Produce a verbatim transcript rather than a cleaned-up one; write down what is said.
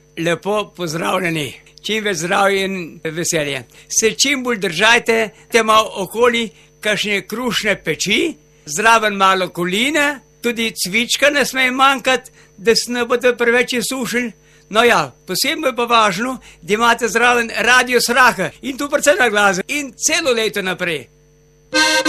lepo pozdravljeni. Čim več zdravja in veselje. Se čim bolj držajte, te malo okoli kakšne krušne peči, zraven malo koline, tudi cvička ne sme manjkati, da se ne bodo preveč sušili. No ja, posebno je pa važno, da imate zraven Radio Sraha in tu predvsem na glas in celo leto naprej.